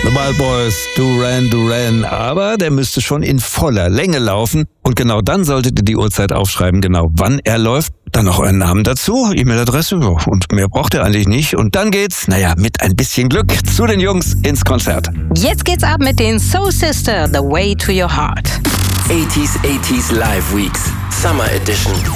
The Wild Boys, Duran Duran. Aber der müsste schon in voller Länge laufen. Und genau dann solltet ihr die Uhrzeit aufschreiben, genau wann er läuft. Dann noch euren Namen dazu, E-Mail-Adresse und mehr braucht ihr eigentlich nicht. Und dann geht's, mit ein bisschen Glück zu den Jungs ins Konzert. Jetzt geht's ab mit den Soul Sister, The Way to Your Heart. 80s Live Weeks, Summer Edition.